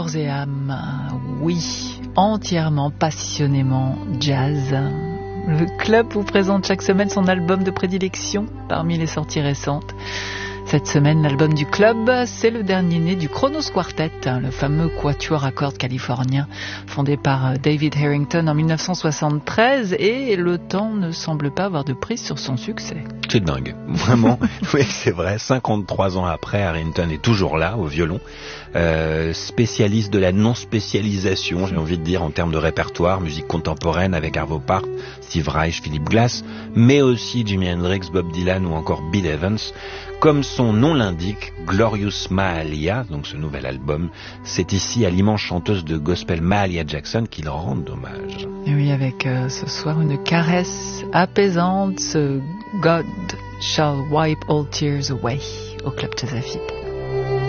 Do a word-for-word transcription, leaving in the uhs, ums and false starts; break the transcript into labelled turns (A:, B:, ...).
A: Corps et âme, oui, entièrement, passionnément jazz. Le club vous présente chaque semaine son album de prédilection parmi les sorties récentes. Cette semaine, l'album du club, c'est le dernier né du Kronos Quartet, le fameux quatuor à cordes californien fondé par David Harrington en dix-neuf cent soixante-treize, et le temps ne semble pas avoir de prise sur son succès.
B: C'est dingue, vraiment. Oui, c'est vrai, cinquante-trois ans après, Harrington est toujours là, au violon. Euh, spécialiste de la non-spécialisation, j'ai envie de dire, en termes de répertoire, musique contemporaine avec Arvo Pärt, Steve Reich, Philip Glass, mais aussi Jimi Hendrix, Bob Dylan ou encore Bill Evans. Comme son nom l'indique, Glorious Mahalia, donc ce nouvel album, c'est ici à l'immense chanteuse de gospel Mahalia Jackson qu'il rend hommage.
A: Et oui, avec euh, ce soir une caresse apaisante, ce God shall wipe all tears away au Club Jazz A F I B.